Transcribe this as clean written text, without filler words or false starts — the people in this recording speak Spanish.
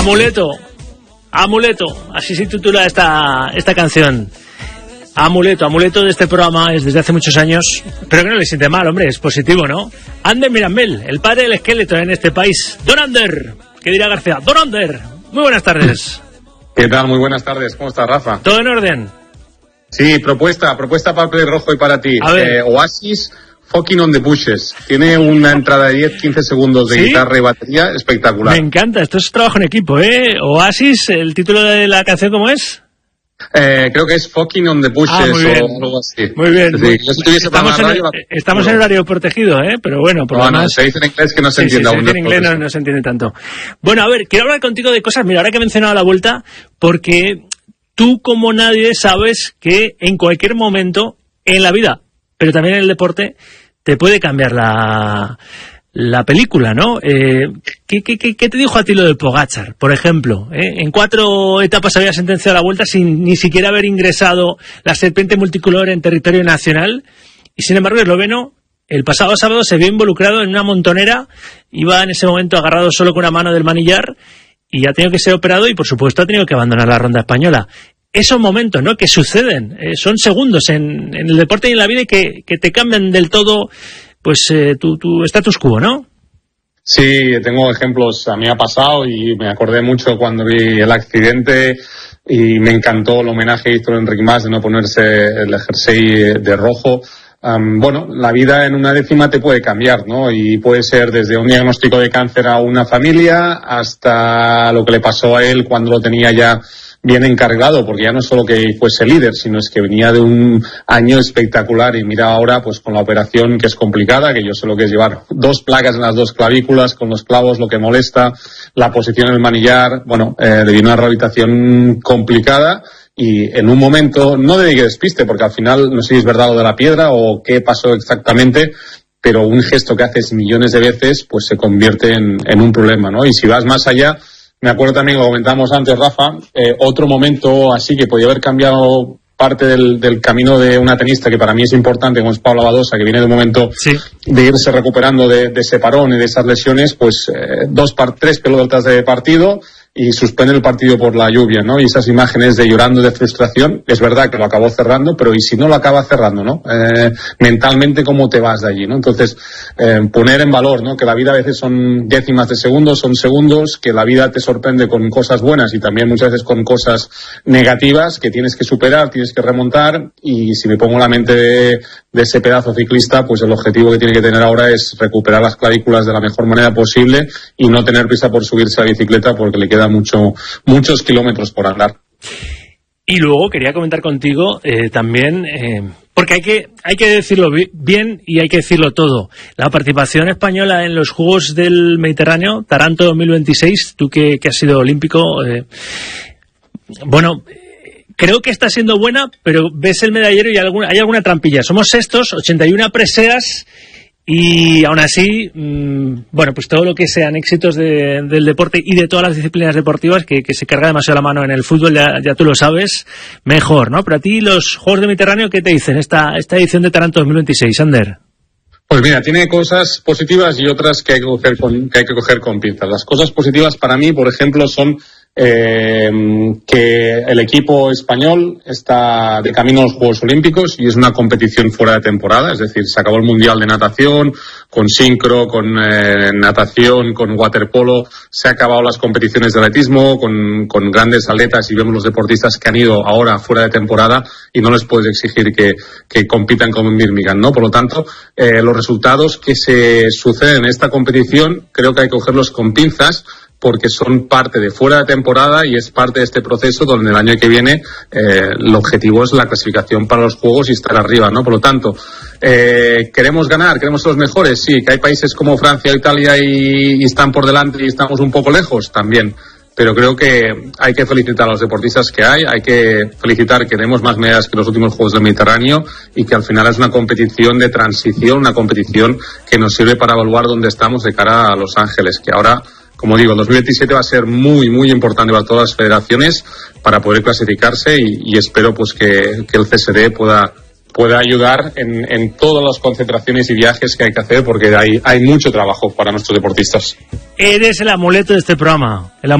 Amuleto, así se titula esta canción. Amuleto de este programa es desde hace muchos años, pero que no le siente mal, hombre, es positivo, ¿no? Ander Mirambel, el padre del esqueleto en este país. Don Ander, ¿qué dirá García? Don Ander, muy buenas tardes. ¿Qué tal? Muy buenas tardes, ¿cómo estás, Rafa? ¿Todo en orden? Sí, propuesta para Pelirrojo y para ti. Oasis, Fucking on the Bushes. Tiene una entrada de 10-15 segundos de guitarra y batería espectacular. Me encanta, esto es trabajo en equipo, ¿eh? Oasis, ¿el título de la canción cómo es? Creo que es Fucking on the Bushes o algo así. Muy bien. Sí, estamos en horario protegido, pero bueno. Por no, se dice en inglés que no se entiende aún. Se dice en inglés no se entiende tanto. Bueno, a ver, quiero hablar contigo de cosas. Mira, ahora que he mencionado la vuelta, porque tú como nadie sabes que en cualquier momento en la vida, pero también en el deporte, te puede cambiar la película, ¿no? ¿Qué te dijo a ti lo de Pogačar, por ejemplo? En 4 etapas había sentenciado la vuelta sin ni siquiera haber ingresado la serpiente multicolor en territorio nacional, y sin embargo el esloveno el pasado sábado se vio involucrado en una montonera, iba en ese momento agarrado solo con una mano del manillar y ha tenido que ser operado y por supuesto ha tenido que abandonar la ronda española. Esos momentos, ¿no?, que suceden, son segundos en el deporte y en la vida y que te cambian del todo pues tu status quo, ¿no? Sí, tengo ejemplos. A mí ha pasado y me acordé mucho cuando vi el accidente y me encantó el homenaje que hizo Enric Mas de no ponerse el jersey de rojo. Bueno, la vida en una décima te puede cambiar, ¿no? Y puede ser desde un diagnóstico de cáncer a una familia hasta lo que le pasó a él cuando lo tenía ya bien encargado, porque ya no solo que fuese líder, sino es que venía de un año espectacular y mira ahora pues con la operación que es complicada, que yo sé lo que es llevar 2 placas en las 2 clavículas, con los clavos, lo que molesta, la posición en el manillar, bueno, le dio una rehabilitación complicada y en un momento, no de que despiste, porque al final no sé si es verdad lo de la piedra o qué pasó exactamente, pero un gesto que haces millones de veces pues se convierte en un problema, ¿no? Y si vas más allá, me acuerdo también, lo comentamos antes, Rafa, otro momento así que podía haber cambiado parte del camino de una tenista que para mí es importante, como es Paula Badosa, que viene de un momento de irse recuperando de ese parón y de esas lesiones, pues 3 pelotas de partido y suspende el partido por la lluvia, ¿no? Y esas imágenes de llorando de frustración, es verdad que lo acabó cerrando, pero ¿y si no lo acaba cerrando, no? Mentalmente, ¿cómo te vas de allí, no? Entonces, poner en valor, ¿no? Que la vida a veces son décimas de segundos, son segundos, que la vida te sorprende con cosas buenas y también muchas veces con cosas negativas que tienes que superar, tienes que remontar, y si me pongo en la mente de ese pedazo ciclista, pues el objetivo que tiene que tener ahora es recuperar las clavículas de la mejor manera posible y no tener prisa por subirse a la bicicleta porque le queda muchos kilómetros por andar. Y luego quería comentar contigo también, porque hay que decirlo bien y hay que decirlo todo. La participación española en los Juegos del Mediterráneo, Taranto 2026, tú que has sido olímpico, bueno, creo que está siendo buena, pero ves el medallero y hay alguna trampilla. Somos sextos, 81 preseas. Y aún así, bueno, pues todo lo que sean éxitos del deporte y de todas las disciplinas deportivas, que se carga demasiado la mano en el fútbol, ya tú lo sabes, mejor, ¿no? Pero a ti los Juegos del Mediterráneo, ¿qué te dicen esta edición de Taranto 2026, Ander? Pues mira, tiene cosas positivas y otras que hay que coger con pinzas. Las cosas positivas para mí, por ejemplo, son que el equipo español está de camino a los Juegos Olímpicos y es una competición fuera de temporada, es decir, se acabó el Mundial de Natación, con sincro, con natación, con waterpolo, se han acabado las competiciones de atletismo, con grandes atletas y vemos los deportistas que han ido ahora fuera de temporada y no les puedes exigir que compitan como en Birmingham, ¿no? Por lo tanto, los resultados que se suceden en esta competición creo que hay que cogerlos con pinzas, porque son parte de fuera de temporada y es parte de este proceso donde el año que viene el objetivo es la clasificación para los Juegos y estar arriba, ¿no? Por lo tanto, queremos ganar, queremos ser los mejores, sí, que hay países como Francia o Italia y están por delante y estamos un poco lejos, también. Pero creo que hay que felicitar a los deportistas que hay que felicitar que tenemos más medallas que los últimos Juegos del Mediterráneo y que al final es una competición de transición, una competición que nos sirve para evaluar dónde estamos de cara a Los Ángeles, que ahora, como digo, el 2027 va a ser muy, muy importante para todas las federaciones para poder clasificarse y espero pues que el CSD pueda ayudar en todas las concentraciones y viajes que hay que hacer porque hay mucho trabajo para nuestros deportistas. Eres el amuleto de este programa.